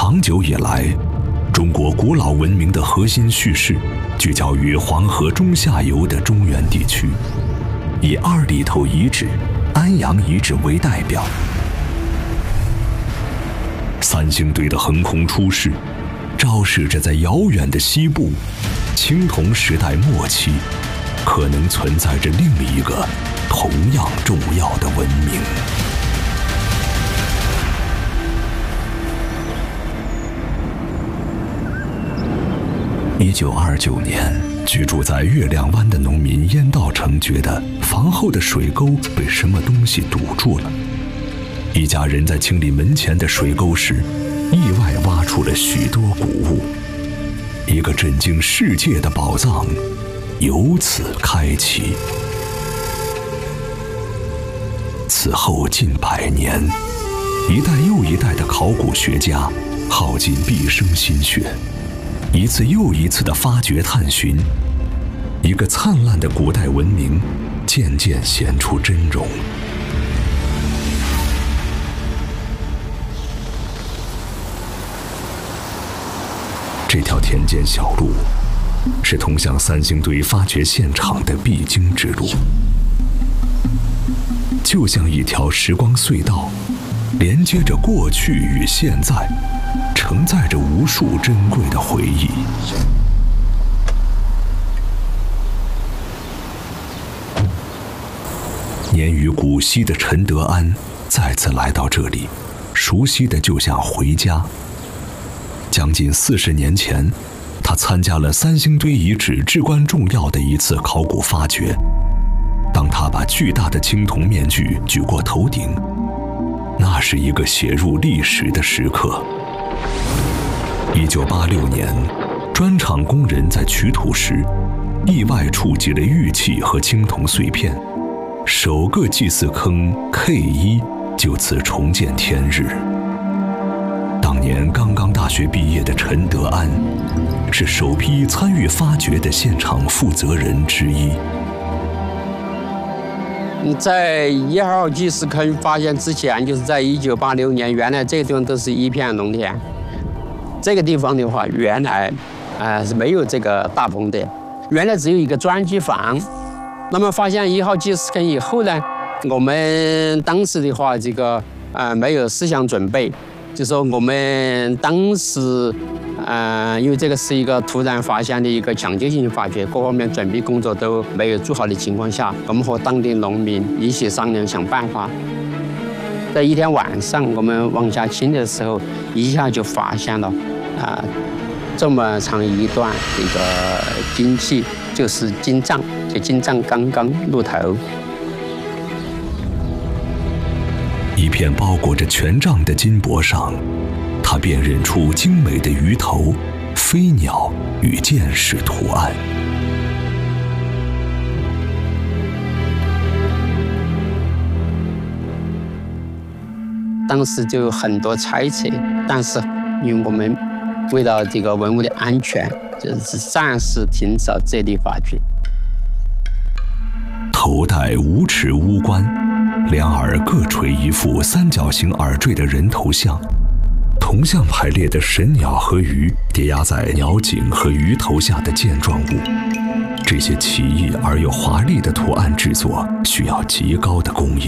长久以来，中国古老文明的核心叙事聚焦于黄河中下游的中原地区，以二里头遗址、安阳遗址为代表。三星堆的横空出世，昭示着在遥远的西部，青铜时代末期，可能存在着另一个同样重要的文明。1929年，居住在月亮湾的农民燕道成觉得房后的水沟被什么东西堵住了。一家人在清理门前的水沟时，意外挖出了许多古物，一个震惊世界的宝藏由此开启。此后近100年，一代又一代的考古学家耗尽毕生心血，一次又一次的发掘探寻，一个灿烂的古代文明渐渐显出真容。这条田间小路是通向三星堆发掘现场的必经之路，就像一条时光隧道，连接着过去与现在，承载着无数珍贵的回忆。年逾古稀的陈德安再次来到这里，熟悉的就像回家。将近40年前，他参加了三星堆遗址至关重要的一次考古发掘。当他把巨大的青铜面具举过头顶，那是一个写入历史的时刻。1986年，砖厂工人在取土时，意外触及了玉器和青铜碎片，首个祭祀坑 K1就此重见天日。当年刚刚大学毕业的陈德安，是首批参与发掘的现场负责人之一。 在1号祭祀坑发现之前，就是在1986年，原来这地方都是一片农田。这个地方的话，原来是没有这个大棚的，原来只有一个砖基房。那么发现1号祭祀坑以后呢，我们当时的话，这个没有思想准备。就说我们当时，因为这个是一个突然发现的一个抢救性发掘，各方面准备工作都没有做好的情况下，我们和当地农民一起商量想办法。在一天晚上，我们往下清的时候，一下就发现了这么长一段这个金器，就是金杖，就金杖刚刚露头。 一片包裹着权杖的金箔上，他辨认出精美的鱼头、飞鸟与剑士图案。 当时就有很多猜测，但是因为我们为了这个文物的安全，就是暂时停止了这类发掘。 头戴五尺乌冠，两耳各垂一副三角形耳坠的人头像，铜像排列的神鸟和鱼叠压在鸟颈和鱼头下的剑状物。这些奇异而又华丽的图案制作需要极高的工艺。